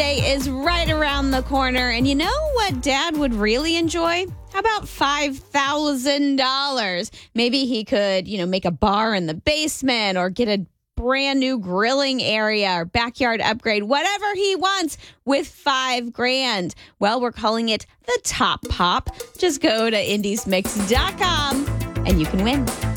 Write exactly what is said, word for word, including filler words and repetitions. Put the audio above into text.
Day is right around the corner. And you know what Dad would really enjoy? How about five thousand dollars? Maybe he could, you know, make a bar in the basement or get a brand new grilling area or backyard upgrade, whatever he wants with five grand. Well, we're calling it the Top Pop. Just go to indies mix dot com and you can win.